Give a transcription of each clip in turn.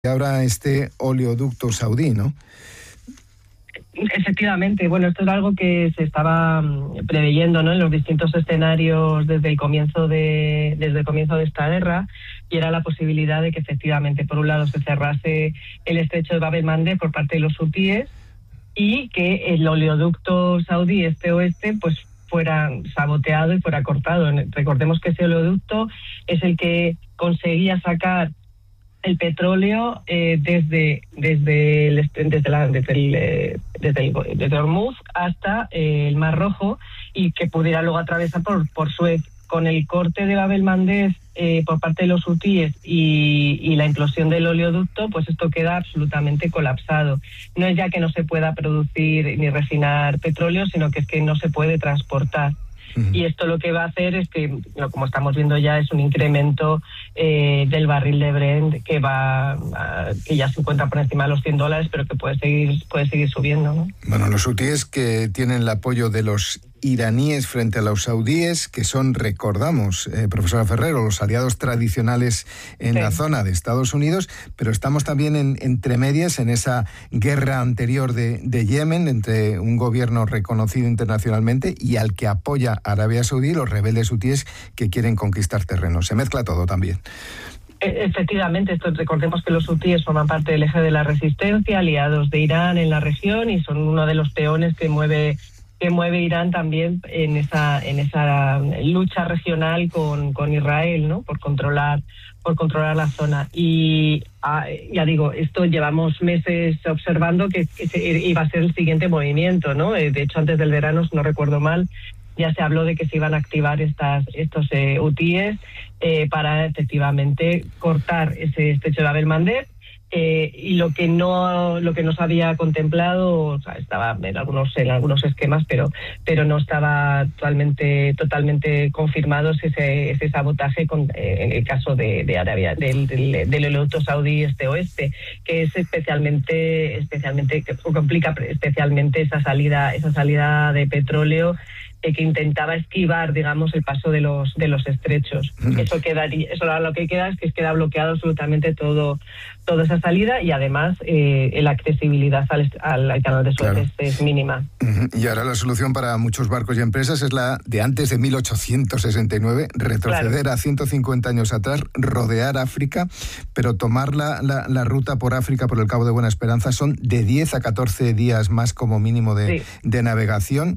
ahora este oleoducto saudí, ¿no? Efectivamente, bueno, esto es algo que se estaba preveyendo, ¿no?, en los distintos escenarios desde el comienzo de esta guerra, y era la posibilidad de que efectivamente, por un lado, se cerrase el estrecho de Bab el-Mandeb por parte de los hutíes y que el oleoducto saudí este-oeste pues fuera saboteado y fuera cortado. Recordemos que ese oleoducto es el que conseguía sacar el petróleo desde Hormuz hasta el Mar Rojo, y que pudiera luego atravesar por Suez. Con el corte de Bab el-Mandeb por parte de los hutíes y la implosión del oleoducto, pues esto queda absolutamente colapsado. No es ya que no se pueda producir ni refinar petróleo, sino que es que no se puede transportar. Y esto lo que va a hacer es que, como estamos viendo ya, es un incremento del barril de Brent que ya se encuentra por encima de los $100, pero que puede seguir subiendo, ¿no? Bueno, los hutíes, que tienen el apoyo de los iraníes frente a los saudíes, que son, recordamos, profesora Ferrero, los aliados tradicionales en la zona de Estados Unidos, pero estamos también entre medias en esa guerra anterior de Yemen, entre un gobierno reconocido internacionalmente y al que apoya Arabia Saudí, los rebeldes hutíes que quieren conquistar terreno. Se mezcla todo también. Efectivamente, recordemos que los hutíes forman parte del eje de la resistencia, aliados de Irán en la región, y son uno de los peones que mueve Irán también en esa lucha regional con Israel, ¿no?, por controlar la zona. Y ya digo, esto llevamos meses observando que iba a ser el siguiente movimiento, ¿no? De hecho, antes del verano, si no recuerdo mal, ya se habló de que se iban a activar estos hutíes para efectivamente cortar ese estrecho de Bab el-Mandeb. Y lo que no se había contemplado, o sea, estaba en algunos esquemas, pero no estaba totalmente confirmado ese sabotaje en el caso de Arabia, del oleoducto saudí este-oeste, que es especialmente que complica especialmente esa salida de petróleo, que intentaba esquivar, digamos, el paso de los estrechos. Eso ahora lo que queda es que queda bloqueado absolutamente toda esa salida, y además la accesibilidad al canal de Suez es mínima. Y ahora la solución para muchos barcos y empresas es la de antes de 1869, retroceder a 150 años atrás, rodear África, pero tomar la ruta por África, por el Cabo de Buena Esperanza, son de 10 a 14 días más como mínimo de navegación.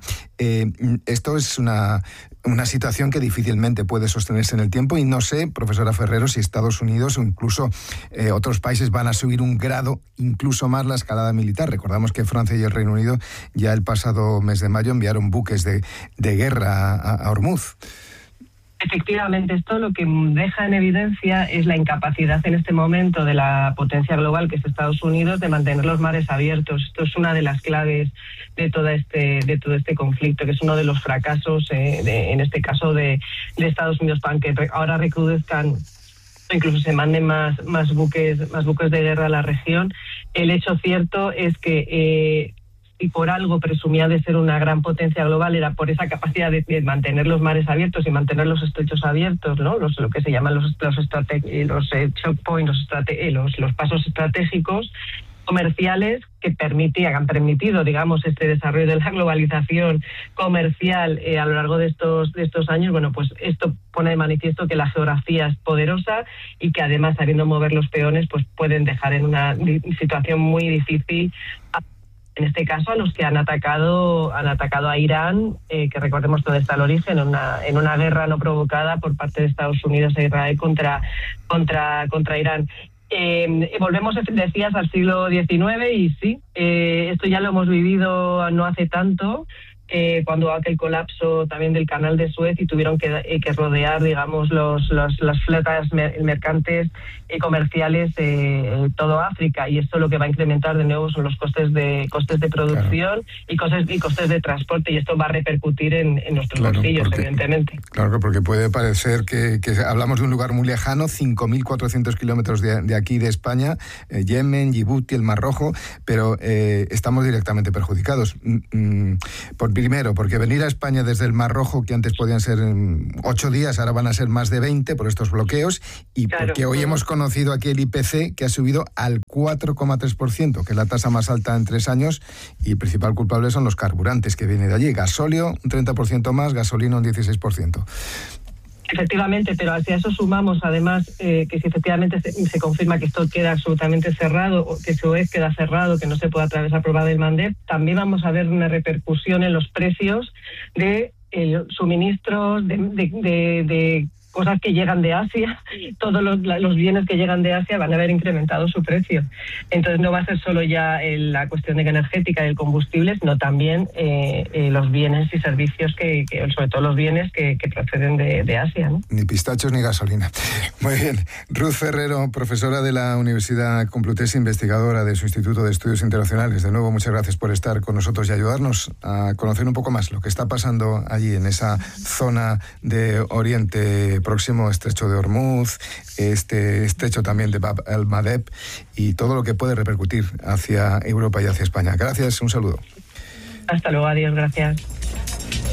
Esto es una situación que difícilmente puede sostenerse en el tiempo, y no sé, profesora Ferrero, si Estados Unidos o incluso otros países van a subir un grado, incluso más, la escalada militar. Recordamos que Francia y el Reino Unido ya el pasado mes de mayo enviaron buques de guerra a Hormuz. Efectivamente, esto lo que deja en evidencia es la incapacidad en este momento de la potencia global, que es Estados Unidos, de mantener los mares abiertos. Esto es una de las claves de todo este conflicto, que es uno de los fracasos, en este caso, de Estados Unidos, para que ahora recrudezcan, incluso se manden más buques de guerra a la región. El hecho cierto es que y por algo presumía de ser una gran potencia global, era por esa capacidad de mantener los mares abiertos y mantener los estrechos abiertos, ¿no? Lo que se llaman los choke points, los pasos estratégicos comerciales que han permitido, digamos, este desarrollo de la globalización comercial a lo largo de estos años. Bueno, pues esto pone de manifiesto que la geografía es poderosa, y que además, sabiendo mover los peones, pues pueden dejar en una situación muy difícil, en este caso, a los que han atacado a Irán, que recordemos dónde está el origen, en una guerra no provocada por parte de Estados Unidos e Israel contra Irán. Volvemos, decías, al siglo XIX, y sí, esto ya lo hemos vivido no hace tanto, cuando aquel colapso también del canal de Suez, y tuvieron que rodear, digamos, las flotas mercantes y comerciales todo África, y esto lo que va a incrementar de nuevo son los costes de producción y costes de transporte, y esto va a repercutir en nuestros bolsillos, evidentemente. Claro, porque puede parecer que hablamos de un lugar muy lejano, 5.400 kilómetros de aquí, de España, Yemen, Djibouti, el Mar Rojo, pero estamos directamente perjudicados. Primero, porque venir a España desde el Mar Rojo, que antes podían ser 8 días, ahora van a ser más de 20 por estos bloqueos, y claro, porque hoy hemos conocido aquí el IPC, que ha subido al 4,3%, que es la tasa más alta en 3 años, y el principal culpable son los carburantes que viene de allí. Gasóleo un 30% más, gasolina un 16%. Efectivamente, pero hacia eso sumamos además que si efectivamente se confirma que esto queda absolutamente cerrado, o que Suez queda cerrado, que no se puede atravesar por Bab el-Mandeb, también vamos a ver una repercusión en los precios de suministros, de cosas que llegan de Asia. Todos los bienes que llegan de Asia van a haber incrementado su precio. Entonces no va a ser solo ya la cuestión energética del combustible, sino también los bienes y servicios, sobre todo los bienes que proceden de Asia, ¿no? Ni pistachos ni gasolina. Muy bien. Ruth Ferrero, profesora de la Universidad Complutense, investigadora de su Instituto de Estudios Internacionales. De nuevo, muchas gracias por estar con nosotros y ayudarnos a conocer un poco más lo que está pasando allí en esa zona de Oriente Próximo, estrecho de Hormuz, este estrecho también de Bab el-Mandeb, y todo lo que puede repercutir hacia Europa y hacia España. Gracias, un saludo. Hasta luego, adiós, gracias.